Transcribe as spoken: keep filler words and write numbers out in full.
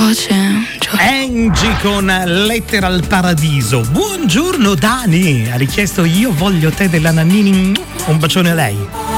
Angie con Lettera al Paradiso. Buongiorno Dani, ha richiesto Io voglio te della Nannini. Un bacione a lei.